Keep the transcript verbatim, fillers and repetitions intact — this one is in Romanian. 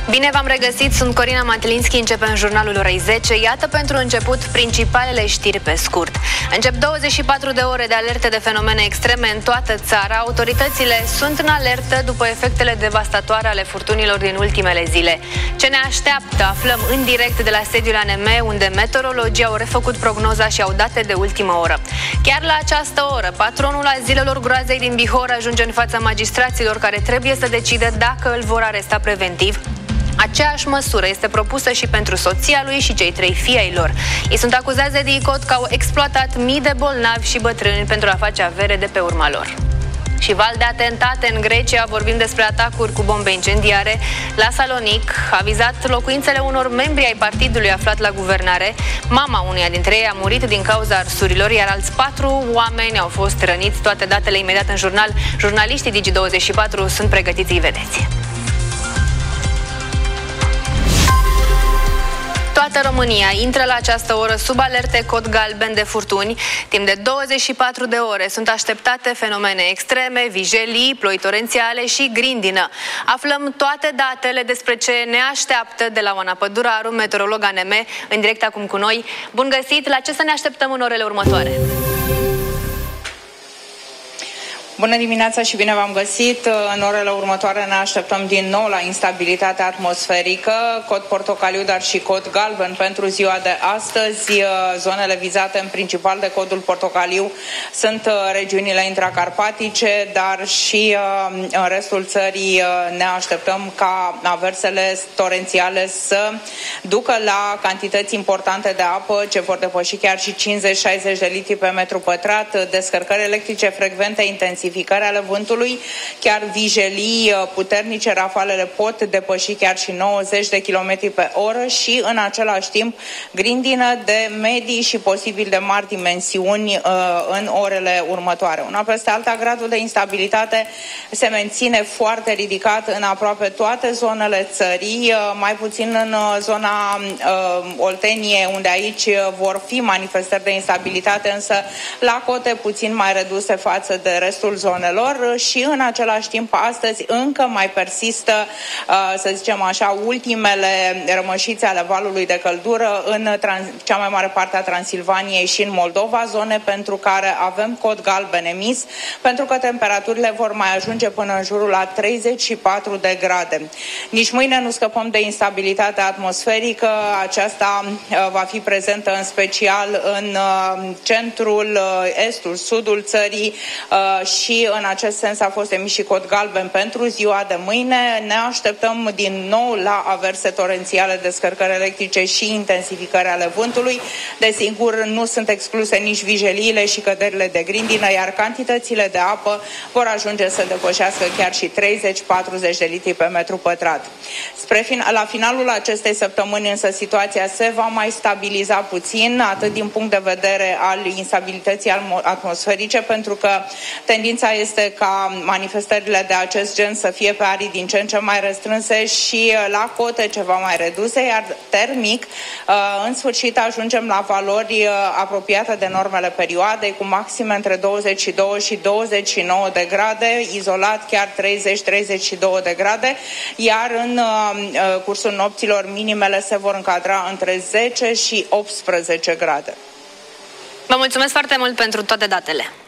Bine v-am regăsit, sunt Corina Matilinski, începem jurnalul orei zece. Iată pentru început principalele știri pe scurt. Încep douăzeci și patru de ore de alerte de fenomene extreme în toată țara. Autoritățile sunt în alertă după efectele devastatoare ale furtunilor din ultimele zile. Ce ne așteaptă? Aflăm în direct de la sediul A N M, unde meteorologii au refăcut prognoza și au date de ultimă oră. Chiar la această oră, patronul azilelor groazei din Bihor ajunge în fața magistraților care trebuie să decidă dacă îl vor aresta preventiv. Aceeași măsură este propusă și pentru soția lui și cei trei fii ai lor. Ei sunt acuzați de D I C O T că au exploatat mii de bolnavi și bătrâni pentru a face avere de pe urma lor. Și val de atentate în Grecia, vorbim despre atacuri cu bombe incendiare. La Salonic a vizat locuințele unor membri ai partidului aflat la guvernare. Mama unuia dintre ei a murit din cauza arsurilor, iar alți patru oameni au fost răniți. Toate datele imediat în jurnal. Jurnaliștii Digi douăzeci și patru sunt pregătiți, îi vedeți. Toată România intră la această oră sub alerte cod galben de furtuni. Timp de douăzeci și patru de ore sunt așteptate fenomene extreme, vijelii, ploi torențiale și grindină. Aflăm toate datele despre ce ne așteaptă de la Oana Păduraru, meteorolog A N M, în direct acum cu noi. Bun găsit! La ce să ne așteptăm în orele următoare? Bună dimineața și bine v-am găsit! În orele următoare ne așteptăm din nou la instabilitate atmosferică, cod portocaliu, dar și cod galben pentru ziua de astăzi. Zonele vizate în principal de codul portocaliu sunt regiunile intracarpatice, dar și în restul țării ne așteptăm ca aversele torențiale să ducă la cantități importante de apă, ce vor depăși chiar și cincizeci șaizeci de litri pe metru pătrat, descărcări electrice frecvente, intensive ale vântului, chiar vijelii puternice, rafalele pot depăși chiar și nouăzeci de kilometri pe oră și în același timp grindină de medii și posibil de mari dimensiuni uh, în orele următoare. Una peste alta, gradul de instabilitate se menține foarte ridicat în aproape toate zonele țării, uh, mai puțin în uh, zona uh, Oltenie, unde aici vor fi manifestări de instabilitate, însă la cote puțin mai reduse față de restul zonelor și în același timp astăzi încă mai persistă, să zicem așa, ultimele rămășițe ale valului de căldură în cea mai mare parte a Transilvaniei și în Moldova, zone pentru care avem cod galben emis, pentru că temperaturile vor mai ajunge până în jurul la treizeci și patru de grade. Nici mâine nu scăpăm de instabilitatea atmosferică, aceasta va fi prezentă în special în centrul, estul, sudul țării și Și în acest sens a fost emis și cod galben pentru ziua de mâine. Ne așteptăm din nou la averse torențiale, descărcări electrice și intensificări ale vântului. Desigur, nu sunt excluse nici vijeliile și căderile de grindină, iar cantitățile de apă vor ajunge să depășească chiar și treizeci patruzeci de litri pe metru pătrat. Spre fin- la finalul acestei săptămâni însă situația se va mai stabiliza puțin, atât din punct de vedere al instabilității atmosferice, pentru că tendința este ca manifestările de acest gen să fie pe arii din ce în ce mai restrânse și la cote ceva mai reduse, iar termic, în sfârșit, ajungem la valori apropiate de normele perioadei, cu maxime între douăzeci și doi și douăzeci și nouă de grade, izolat chiar treizeci treizeci și doi de grade, iar în cursul nopților minimele se vor încadra între zece și optsprezece grade. Vă mulțumesc foarte mult pentru toate datele.